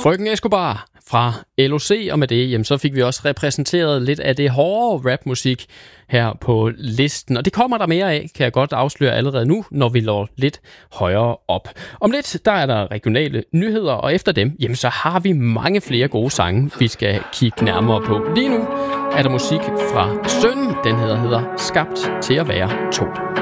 Frøken Escobar fra LOC, og med det, jamen, så fik vi også repræsenteret lidt af det hårde rapmusik her på listen. Og det kommer der mere af, kan jeg godt afsløre allerede nu, når vi når lidt højere op. Om lidt, der er der regionale nyheder, og efter dem, jamen, så har vi mange flere gode sange, vi skal kigge nærmere på. Lige nu er der musik fra Søn, den hedder Skabt til at være to.